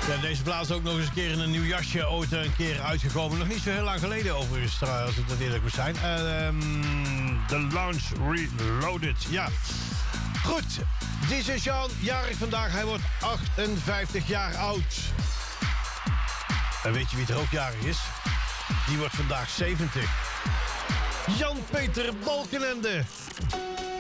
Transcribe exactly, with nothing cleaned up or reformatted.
Ja, deze plaat is ook nog eens een keer in een nieuw jasje ooit een keer uitgekomen. Nog niet zo heel lang geleden overigens, als ik dat eerlijk moet zijn. Uh, um, The Launch Reloaded, ja. Goed, D J Sean, jarig vandaag. Hij wordt achtenvijftig jaar oud. En weet je wie er ook jarig is? Die wordt vandaag zeventig. Jan-Peter Balkenende.